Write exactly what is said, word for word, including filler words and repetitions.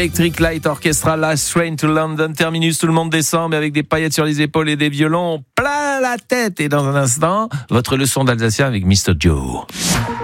Electric Light Orchestra, Last Train to London. Terminus, tout le monde descend, mais avec des paillettes sur les épaules et des violons plein la tête. Et dans un instant, votre leçon d'alsacien avec mister Joe.